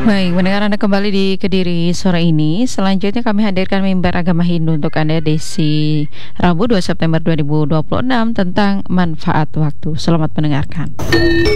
Baik, mendengar Anda kembali di Kediri sore ini. Selanjutnya kami hadirkan mimbar agama Hindu untuk Anda edisi Rabu 2 September 2026 tentang manfaat waktu. Selamat mendengarkan.